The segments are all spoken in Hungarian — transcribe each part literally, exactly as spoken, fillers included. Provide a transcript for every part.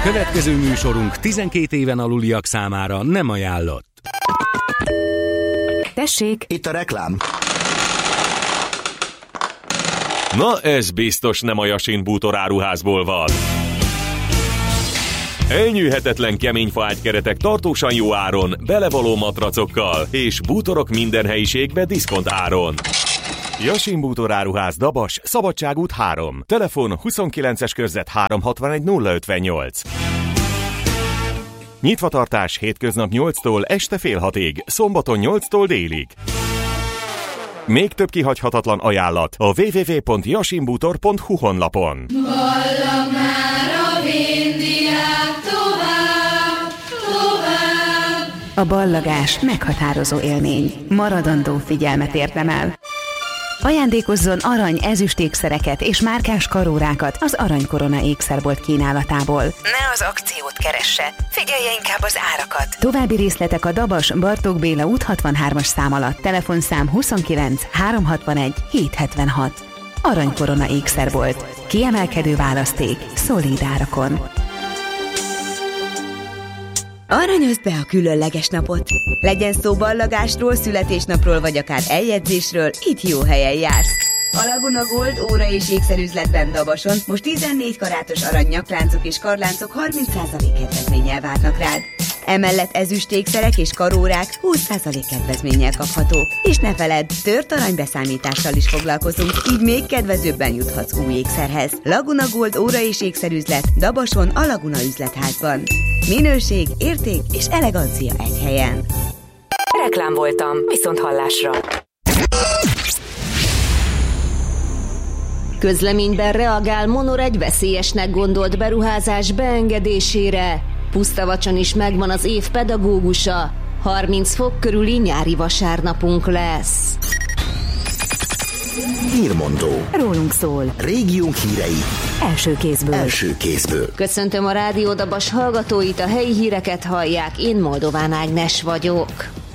Következő műsorunk tizenkét éven aluliak számára nem ajánlott. Tessék! Itt a reklám. Na, ez biztos nem a Yasin Bútor áruházból van. Elnyűhetetlen kemény faágykeretek tartósan jó áron, belevaló matracokkal, és bútorok minden helyiségbe diszkont áron. Yasin Bútor áruház, Dabas, Szabadságút három. Telefon huszonkilences körzet háromszázhatvanegy nulla ötvennyolc. Nyitvatartás hétköznap nyolctól este fél hatig, szombaton nyolctól délig. Még több kihagyhatatlan ajánlat a double-u double-u double-u pont yasin bútor pont hu honlapon. Ballag már a vindiák tovább, tovább. A ballagás meghatározó élmény. Maradandó figyelmet érdemel. Ajándékozzon arany, ezüst ékszereket és márkás karórákat az Aranykorona ékszerbolt kínálatából. Ne az akciót keresse, figyelje inkább az árakat. További részletek a Dabas Bartók Béla út hatvanhármas szám alatt. Telefonszám huszonkilenc háromszázhatvanegy hétszázhetvenhat. Aranykorona ékszerbolt. Kiemelkedő választék, szolíd árakon. Aranyozd be a különleges napot! Legyen szó ballagásról, születésnapról vagy akár eljegyzésről, itt jó helyen jársz. A Laguna Gold óra és ékszerüzletben Dabason most tizennégy karátos arany nyakláncok és karláncok harminc százalék kedvezménnyel várnak rád. Emellett ezüst ékszerek és karórák húsz százalék kedvezménnyel kaphatók. És ne feledd, tört aranybeszámítással is foglalkozunk, így még kedvezőbben juthatsz új ékszerhez. Laguna Gold óra és ékszerüzlet Dabason a Laguna üzletházban. Minőség, érték és elegancia egy helyen. Reklám voltam, viszont hallásra. Közleményben reagál Monor egy veszélyesnek gondolt beruházás beengedésére. Pusztavacson is megvan az év pedagógusa. harminc fok körüli nyári vasárnapunk lesz. Hírmondó. Rólunk szól. Régiónk hírei. Első kézből. Első kézből. Köszöntöm a Rádió Dabas hallgatóit, a helyi híreket hallják, én Moldován Ágnes vagyok.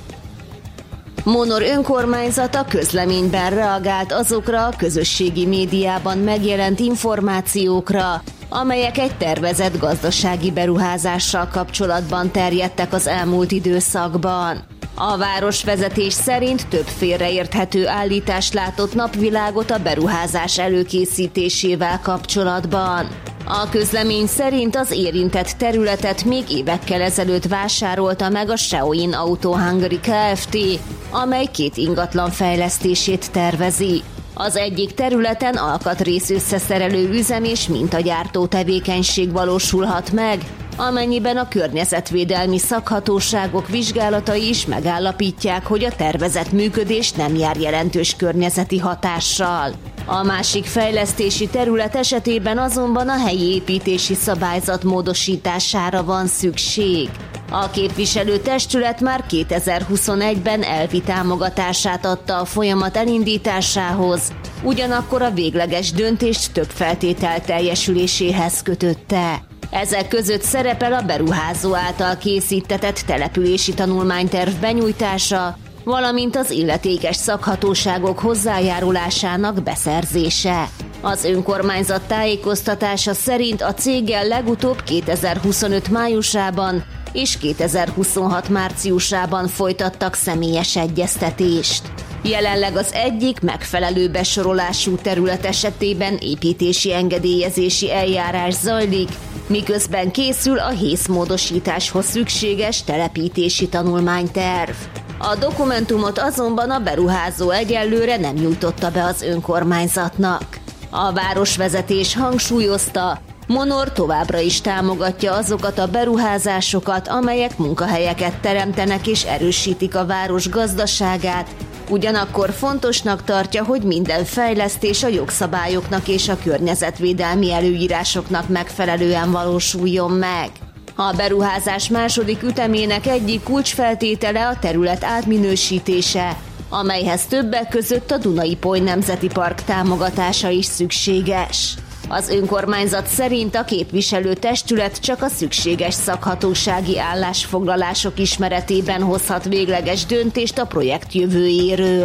Monor önkormányzata közleményben reagált azokra a közösségi médiában megjelent információkra, amelyek egy tervezett gazdasági beruházással kapcsolatban terjedtek az elmúlt időszakban. A városvezetés szerint több félreérthető állítás látott napvilágot a beruházás előkészítésével kapcsolatban. A közlemény szerint az érintett területet még évekkel ezelőtt vásárolta meg a Sheoin Auto Hungary Kft., amely két ingatlan fejlesztését tervezi. Az egyik területen alkatrész összeszerelő üzem és mintagyártó tevékenység valósulhat meg, amennyiben a környezetvédelmi szakhatóságok vizsgálatai is megállapítják, hogy a tervezett működés nem jár jelentős környezeti hatással. A másik fejlesztési terület esetében azonban a helyi építési szabályzat módosítására van szükség. A képviselőtestület már kétezer-huszonegyben elvi támogatását adta a folyamat elindításához, ugyanakkor a végleges döntést több feltétel teljesüléséhez kötötte. Ezek között szerepel a beruházó által készítetett települési tanulmányterv benyújtása, valamint az illetékes szakhatóságok hozzájárulásának beszerzése. Az önkormányzat tájékoztatása szerint a céggel legutóbb kétezer-huszonöt májusában és kétezer-huszonhat márciusában folytattak személyes egyeztetést. Jelenleg az egyik megfelelő besorolású terület esetében építési engedélyezési eljárás zajlik, miközben készül a hészmódosításhoz szükséges telepítési tanulmányterv. A dokumentumot azonban a beruházó egyelőre nem nyújtotta be az önkormányzatnak. A városvezetés hangsúlyozta, Monor továbbra is támogatja azokat a beruházásokat, amelyek munkahelyeket teremtenek és erősítik a város gazdaságát, ugyanakkor fontosnak tartja, hogy minden fejlesztés a jogszabályoknak és a környezetvédelmi előírásoknak megfelelően valósuljon meg. A beruházás második ütemének egyik kulcsfeltétele a terület átminősítése, amelyhez többek között a Duna-Ipoly Nemzeti Park támogatása is szükséges. Az önkormányzat szerint a képviselőtestület csak a szükséges szakhatósági állásfoglalások ismeretében hozhat végleges döntést a projekt jövőjéről.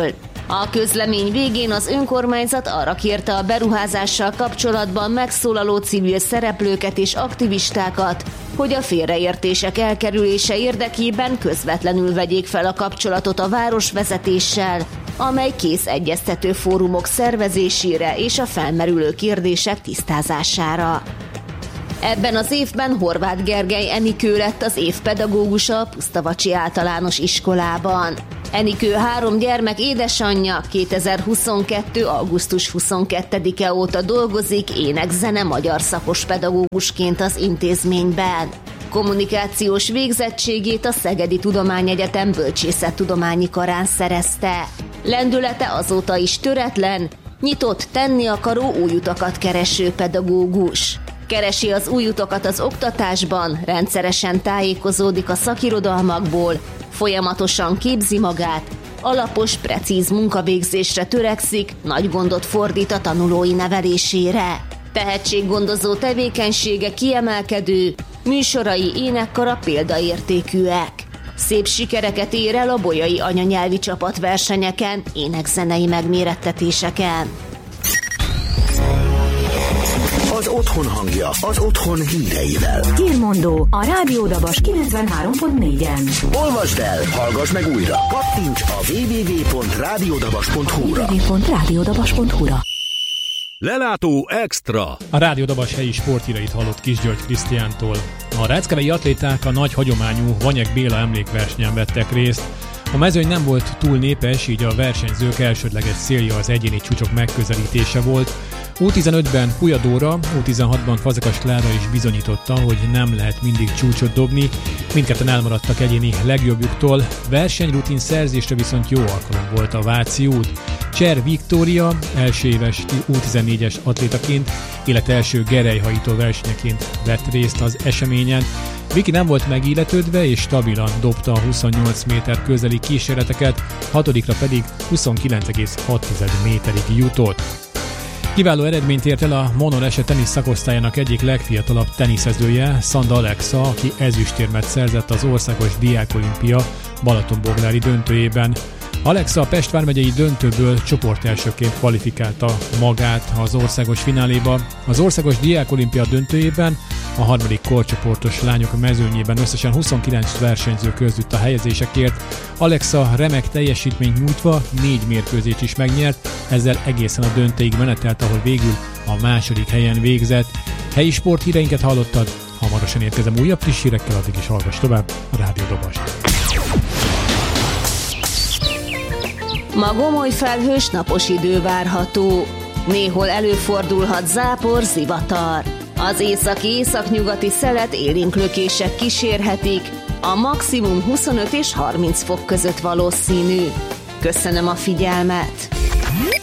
A közlemény végén az önkormányzat arra kérte a beruházással kapcsolatban megszólaló civil szereplőket és aktivistákat, hogy a félreértések elkerülése érdekében közvetlenül vegyék fel a kapcsolatot a városvezetéssel, amely kész egyeztető fórumok szervezésére és a felmerülő kérdések tisztázására. Ebben az évben Horváth Gergely Enikő lett az év pedagógusa a Pusztavacsi Általános Iskolában. Enikő három gyermek édesanyja, kétezer-huszonkettő. augusztus huszonkettedike óta dolgozik ének-zene magyar szakos pedagógusként az intézményben. Kommunikációs végzettségét a Szegedi Tudományegyetem Bölcsészettudományi Karán szerezte. Lendülete azóta is töretlen, nyitott, tenni akaró új utakat kereső pedagógus. Keresi az új utakat az oktatásban, rendszeresen tájékozódik a szakirodalmakból, folyamatosan képzi magát, alapos, precíz munkavégzésre törekszik, nagy gondot fordít a tanulói nevelésére. Tehetséggondozó tevékenysége kiemelkedő, műsorai énekkara példaértékűek. Szép sikereket ér el a bolyai anyanyelvi csapatversenyeken, énekzenei megmérettetéseken. Az otthon hangja, az otthon híreivel. Hírmondó a Rádió Dabas kilencvenhárom pont négyen. Olvasd el, hallgass meg újra. Kattints a double-u double-u double-u pont rádiódabas pont hu-ra. double-u double-u double-u pont rádiódabas pont hu-ra. Lelátó Extra. A Rádió Dabas helyi sporthíreit hallott Kis György Krisztiántól. A ráckevei atléták a nagy hagyományú Vanyek Béla emlékversenyen vettek részt. A mezőny nem volt túl népes, így a versenyzők elsődleges célja az egyéni csúcsok megközelítése volt. U tizenötben Puja Dóra, U tizenhatban Fazekas Klára is bizonyította, hogy nem lehet mindig csúcsot dobni, mindketten elmaradtak egyéni legjobbjuktól, versenyrutin szerzésre viszont jó alkalom volt a Váci út. Cser Viktória első éves U tizennégyes atlétaként, illetve első gerelyhajító versenyeként vett részt az eseményen. Viki nem volt megilletődve és stabilan dobta a huszonnyolc méter közeli kísérleteket, hatodikra pedig huszonkilenc egész hat méterig jutott. Kiváló eredményt ért el a Monolese tenisz szakosztályának egyik legfiatalabb teniszezője, Szanda Alexa, aki ezüstérmet szerzett az Országos Diákolimpia Balatonboglári döntőjében. Alexa a Pest vármegyei döntőből csoportelsőként kvalifikálta magát az országos fináléba. Az Országos Diákolimpia döntőjében a harmadik korcsoportos lányok mezőnyében összesen huszonkilenc versenyző között a helyezésekért. Alexa remek teljesítményt nyújtva négy mérkőzést is megnyert, ezzel egészen a döntőig menetelt, ahol végül a második helyen végzett. Helyi sporthíreinket hallottad, hamarosan érkezem újabb friss hírekkel, addig is hallgass tovább a Rádió Dabast. Ma gomoly felhős napos idő várható. Néhol előfordulhat zápor, zivatar. Az északi-északnyugati szelet élénk lökések kísérhetik, a maximum huszonöt és harminc fok között valószínű. Köszönöm a figyelmet!